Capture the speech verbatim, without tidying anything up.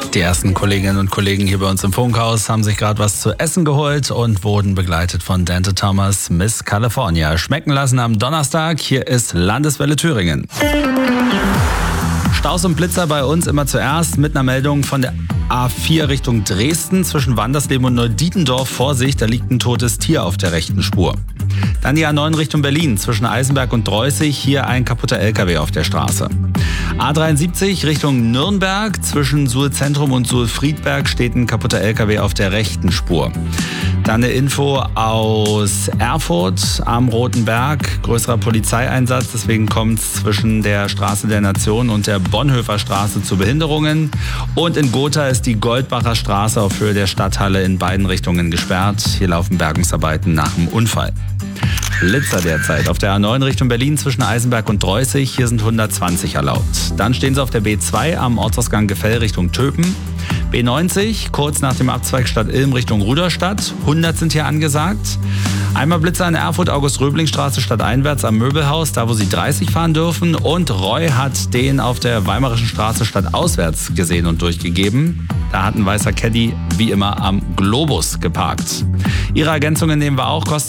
Die ersten Kolleginnen und Kollegen hier bei uns im Funkhaus haben sich gerade was zu essen geholt und wurden begleitet von Dante Thomas, Miss California. Schmecken lassen am Donnerstag. Hier ist Landeswelle Thüringen. Staus und Blitzer bei uns immer zuerst mit einer Meldung von der A vier Richtung Dresden zwischen Wandersleben und Neudietendorf. Vorsicht, da liegt ein totes Tier auf der rechten Spur. Dann die A neun Richtung Berlin zwischen Eisenberg und Dreußig. Hier ein kaputter L K W auf der Straße. A dreiundsiebzig Richtung Nürnberg zwischen Suhl-Zentrum und Suhl-Friedberg steht ein kaputter L K W auf der rechten Spur. Dann eine Info aus Erfurt am Roten Berg. Größerer Polizeieinsatz, deswegen kommt es zwischen der Straße der Nation und der Bonhoeffer Straße zu Behinderungen. Und in Gotha ist die Goldbacher Straße auf Höhe der Stadthalle in beiden Richtungen gesperrt. Hier laufen Bergungsarbeiten nach dem Unfall. Blitzer derzeit auf der A neun Richtung Berlin zwischen Eisenberg und Dreußig. Hier sind hundertzwanzig erlaubt. Dann stehen sie auf der B zwei am Ortsausgang Gefell Richtung Töpen. B neunzig kurz nach dem Abzweig Stadt Ilm Richtung Rüderstadt. hundert sind hier angesagt. Einmal Blitzer in Erfurt, August-Röbling-Straße stadteinwärts am Möbelhaus, da wo sie dreißig fahren dürfen. Und Roy hat den auf der Weimarischen Straße stadtauswärts gesehen und durchgegeben. Da hat ein weißer Caddy wie immer am Globus geparkt. Ihre Ergänzungen nehmen wir auch.